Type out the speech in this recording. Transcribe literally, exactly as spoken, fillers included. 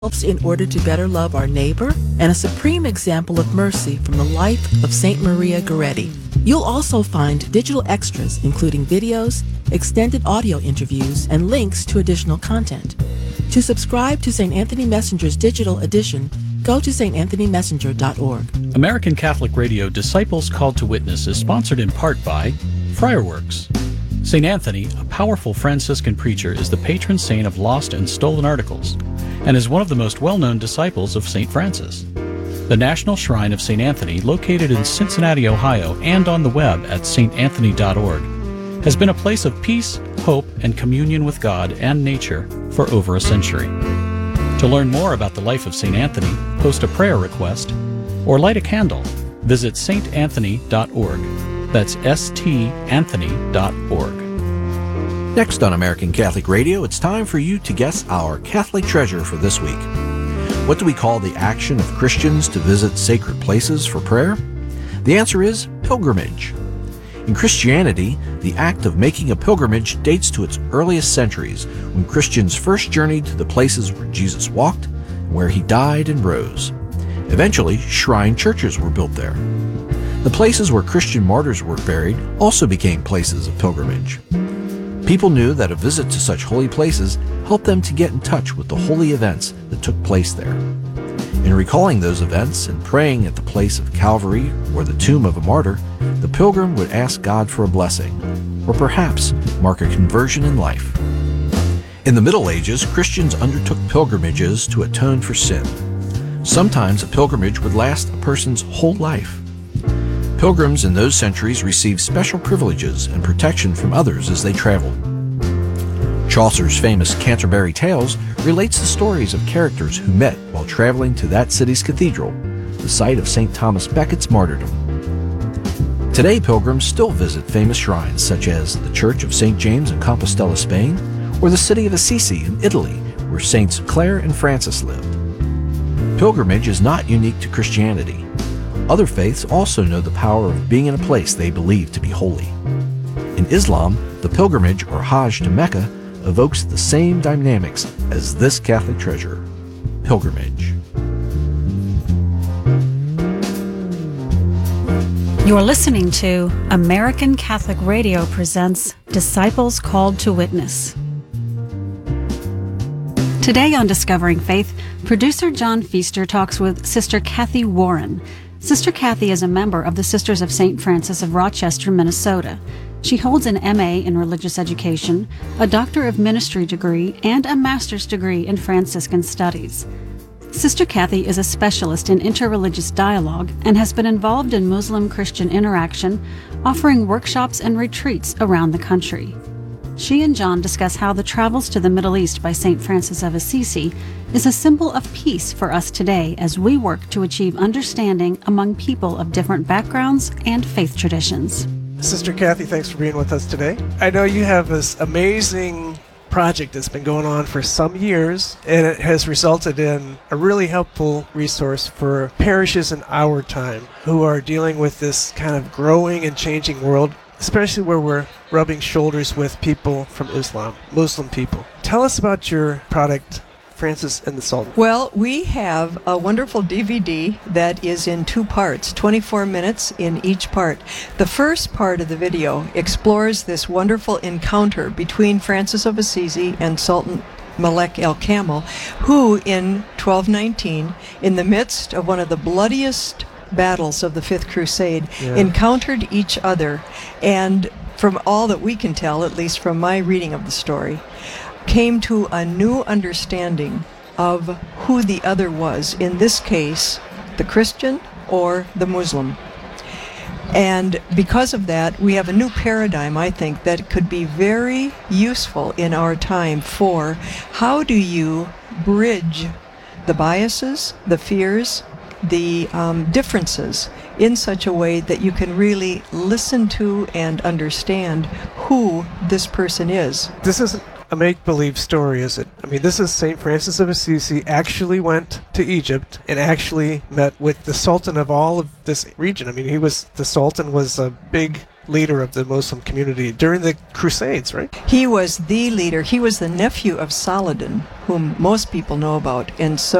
in order to better love our neighbor, and a supreme example of mercy from the life of Saint Maria Goretti. You'll also find digital extras, including videos, extended audio interviews, and links to additional content. To subscribe to Saint Anthony Messenger's digital edition, go to s t anthony messenger dot org. American Catholic Radio Disciples Called to Witness is sponsored in part by Friarworks. Saint Anthony, a powerful Franciscan preacher, is the patron saint of lost and stolen articles, and is one of the most well-known disciples of Saint Francis. The National Shrine of Saint Anthony, located in Cincinnati, Ohio, and on the web at s t anthony dot org, has been a place of peace, hope, and communion with God and nature for over a century. To learn more about the life of Saint Anthony, post a prayer request, or light a candle, visit s t anthony dot org. That's s t anthony dot org. Next on American Catholic Radio, it's time for you to guess our Catholic treasure for this week. What do we call the action of Christians to visit sacred places for prayer? The answer is pilgrimage. In Christianity, the act of making a pilgrimage dates to its earliest centuries, when Christians first journeyed to the places where Jesus walked and where he died and rose. Eventually, shrine churches were built there. The places where Christian martyrs were buried also became places of pilgrimage. People knew that a visit to such holy places helped them to get in touch with the holy events that took place there. In recalling those events and praying at the place of Calvary or the tomb of a martyr, the pilgrim would ask God for a blessing, or perhaps mark a conversion in life. In the Middle Ages, Christians undertook pilgrimages to atone for sin. Sometimes a pilgrimage would last a person's whole life. Pilgrims in those centuries received special privileges and protection from others as they traveled. Chaucer's famous Canterbury Tales relates the stories of characters who met while traveling to that city's cathedral, the site of Saint Thomas Becket's martyrdom. Today, pilgrims still visit famous shrines such as the Church of Saint James in Compostela, Spain, or the city of Assisi in Italy, where Saints Clare and Francis lived. Pilgrimage is not unique to Christianity. Other faiths also know the power of being in a place they believe to be holy. In Islam, the pilgrimage or Hajj to Mecca evokes the same dynamics as this Catholic treasure, pilgrimage. You're listening to American Catholic Radio presents Disciples Called to Witness. Today on Discovering Faith, producer John Feaster talks with Sister Kathy Warren. Sister Kathy is a member of the Sisters of Saint Francis of Rochester, Minnesota. She holds an M A in Religious Education, a Doctor of Ministry degree, and a Master's degree in Franciscan Studies. Sister Kathy is a specialist in interreligious dialogue and has been involved in Muslim-Christian interaction, offering workshops and retreats around the country. She and John discuss how the travels to the Middle East by Saint Francis of Assisi is a symbol of peace for us today as we work to achieve understanding among people of different backgrounds and faith traditions. Sister Kathy, thanks for being with us today. I know you have this amazing project that's been going on for some years, and it has resulted in a really helpful resource for parishes in our time who are dealing with this kind of growing and changing world, especially where we're rubbing shoulders with people from Islam, Muslim people. Tell us about your product, Francis and the Sultan. Well, we have a wonderful D V D that is in two parts, twenty-four minutes in each part. The first part of the video explores this wonderful encounter between Francis of Assisi and Sultan Malek el-Kamil, who in twelve nineteen, in the midst of one of the bloodiest battles of the Fifth Crusade, yeah. encountered each other, and from all that we can tell, at least from my reading of the story, came to a new understanding of who the other was, in this case, the Christian or the Muslim. And because of that, we have a new paradigm, I think, that could be very useful in our time for how do you bridge the biases, the fears, the um, differences in such a way that you can really listen to and understand who this person is. This isn't a make-believe story, is it? I mean, this is Saint Francis of Assisi actually went to Egypt and actually met with the Sultan of all of this region. I mean, he was the Sultan was a big leader of the Muslim community during the Crusades, right? He was the leader. He was the nephew of Saladin, whom most people know about. And so